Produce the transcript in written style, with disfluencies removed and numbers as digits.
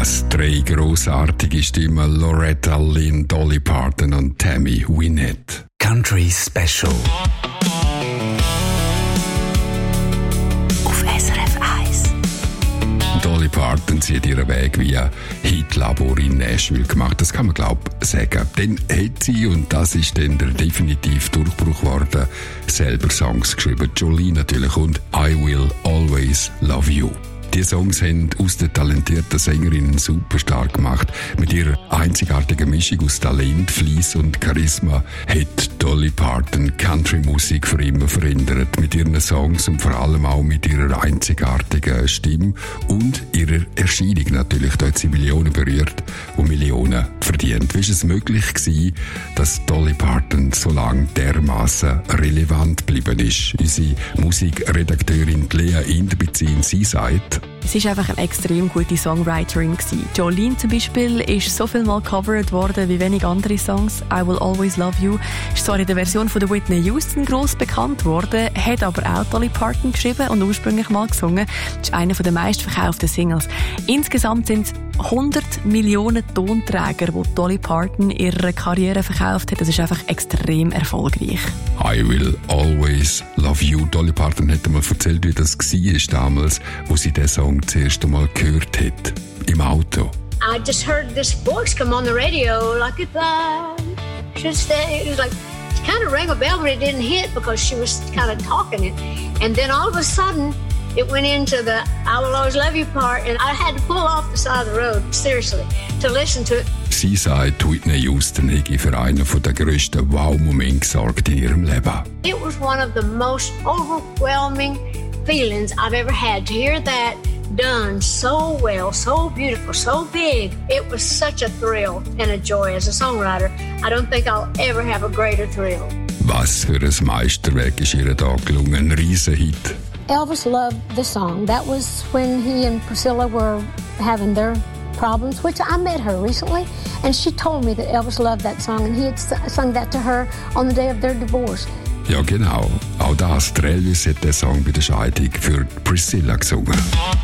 Was? 3 grossartige Stimmen: Loretta Lynn, Dolly Parton und Tammy Wynette. Country Special. Auf SRF 1. Dolly Parton, sie hat ihren Weg via Hitlabor in Nashville gemacht. Das kann man, sagen. Dann hat sie, und das ist dann der definitive Durchbruch geworden, selber Songs geschrieben. Jolene natürlich und I Will Always Love You. Die Songs haben aus der talentierten Sängerin super stark gemacht. Mit ihrer einzigartigen Mischung aus Talent, Fleiss und Charisma hat Dolly Parton Country-Musik für immer verändert. Mit ihren Songs und vor allem auch mit ihrer einzigartigen Stimme und ihrer Erscheinung natürlich. Da hat sie Millionen berührt und Millionen verdient. Wie ist es möglich gewesen, dass Dolly Parton so lange dermassen relevant geblieben ist? Unsere Musikredakteurin Lea Inderbezin, sie sagt: Sie war einfach eine extrem gute Songwriterin. Jolene zum Beispiel ist so viel mal covered worden wie wenig andere Songs. I Will Always Love You ist zwar in der Version von der Whitney Houston gross bekannt worden, hat aber auch Dolly Parton geschrieben und ursprünglich mal gesungen. Das ist einer der meistverkauften Singles. Insgesamt sind es 100 Millionen Tonträger, die Dolly Parton ihre Karriere verkauft hat. Das ist einfach extrem erfolgreich. I Will Always Love You. Dolly Parton hat einmal erzählt, wie das war damals, wo sie diesen Song das erste Mal gehört hat. Im Auto. I just heard this voice come on the radio, like if I should stay. It was like, it kind of rang a bell, but it didn't hit because she was kind of talking it. And then all of a sudden, it went into the I Will Always Love You part, and I had to pull off the side of the road, seriously, to listen to it. Sie sagt, Whitney Houston hätte für einen der grössten Wow-Momente gesorgt in ihrem Leben. It was one of the most overwhelming feelings I've ever had. To hear that done so well, so beautiful, so big, it was such a thrill and a joy as a songwriter. I don't think I'll ever have a greater thrill. Was für ein Meisterwerk ist ihr da gelungen, ein Riesenhit. Elvis loved the song. That was when he and Priscilla were having their problems, which I met her recently, and she told me that Elvis loved that song, and he had sung that to her on the day of their divorce. Ja, genau. Auch das, Elvis hat den Song bei der Scheidung für Priscilla gesungen.